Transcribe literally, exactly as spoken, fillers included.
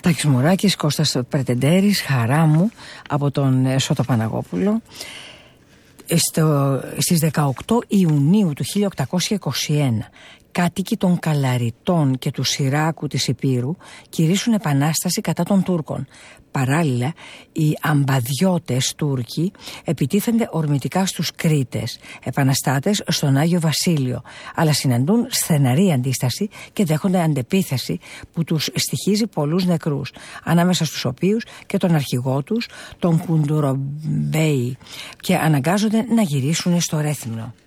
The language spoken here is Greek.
Τάκης Μουράκης, Κώστας Πρετεντέρης, Χαρά μου από τον Σώτο Παναγόπουλο. Στο, στις δεκαοκτώ Ιουνίου του χίλια οκτακόσια είκοσι ένα κάτοικοι των Καλαριτών και του Σιράκου της Υπήρου κηρύσσουν επανάσταση κατά των Τούρκων. Παράλληλα, οι αμπαδιώτες Τούρκοι επιτίθενται ορμητικά στους Κρήτες, επαναστάτες στον Άγιο Βασίλειο, αλλά συναντούν στεναρή αντίσταση και δέχονται αντεπίθεση που τους στοιχίζει πολλούς νεκρούς, ανάμεσα στους οποίους και τον αρχηγό τους, τον Κουντουρομπέη, και αναγκάζονται να γυρίσουν στο Ρέθυμνο.